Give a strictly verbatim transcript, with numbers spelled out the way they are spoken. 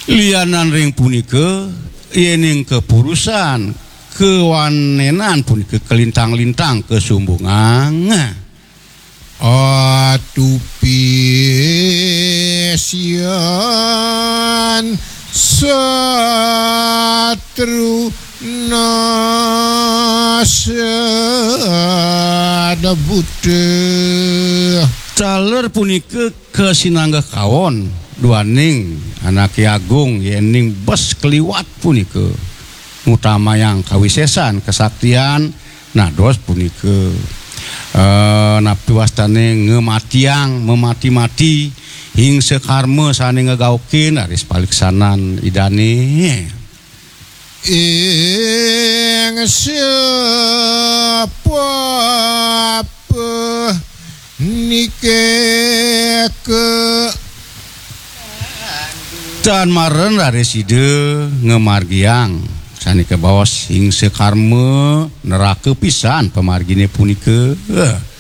lianan ring punika yening kepurusan kewanenan punika kelintang-lintang kesumbungan atupisian satru nasada buddha caler punika kesinangga kawon duaning anak agung yening bes keliwat punika utama yang kawisesan kesaktian nados punika e, napi wastane ngematiang memati-mati hing sekarma sane ngegaukin aris paliksanan idane ing siapa nike ke dan maren aris ide ngemargiang sani ke bawas hing sekarma neraka pisan pemargine punika